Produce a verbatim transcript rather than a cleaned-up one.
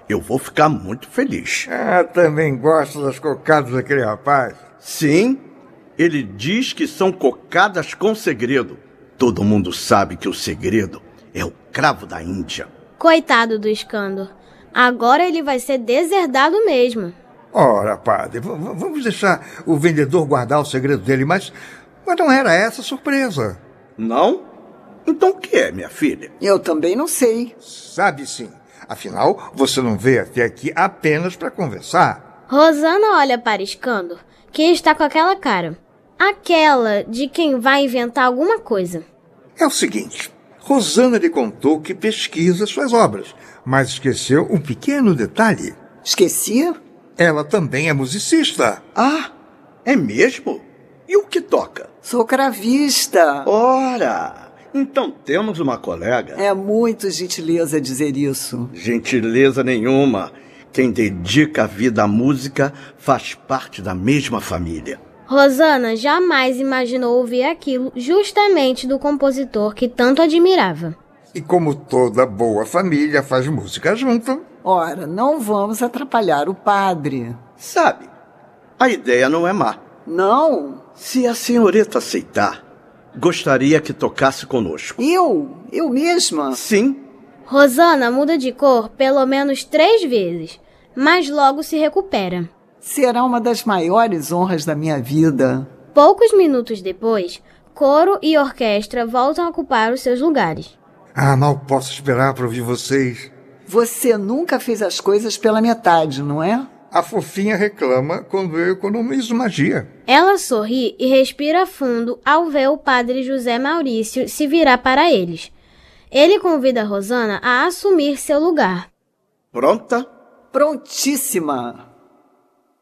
eu vou ficar muito feliz. Ah, também gosto das cocadas daquele rapaz. Sim, ele diz que são cocadas com segredo. Todo mundo sabe que o segredo é o cravo da Índia. Coitado do Escândalo. Agora ele vai ser deserdado mesmo. Ora, padre, v- v- vamos deixar o vendedor guardar o segredo dele, mas, mas não era essa a surpresa. Não? Então o que é, minha filha? Eu também não sei. Sabe sim. Afinal, você não veio até aqui apenas para conversar. Rosana olha para Escândalo, que está com aquela cara. Aquela de quem vai inventar alguma coisa. É o seguinte, Rosana lhe contou que pesquisa suas obras, mas esqueceu um pequeno detalhe. Esqueci? Ela também é musicista. Ah, é mesmo? E o que toca? Sou cravista. Ora, então temos uma colega. É muito gentileza dizer isso. Gentileza nenhuma. Quem dedica a vida à música faz parte da mesma família. Rosana jamais imaginou ouvir aquilo justamente do compositor que tanto admirava. E como toda boa família faz música junto. Ora, não vamos atrapalhar o padre. Sabe, a ideia não é má. Não. Se a senhorita aceitar, gostaria que tocasse conosco. Eu? Eu mesma? Sim. Rosana muda de cor pelo menos três vezes, mas logo se recupera. Será uma das maiores honras da minha vida. Poucos minutos depois, coro e orquestra voltam a ocupar os seus lugares. Ah, mal posso esperar para ouvir vocês. Você nunca fez as coisas pela metade, não é? A fofinha reclama quando eu economizo magia. Ela sorri e respira fundo ao ver o padre José Maurício se virar para eles. Ele convida Rosana a assumir seu lugar. Pronta? Prontíssima!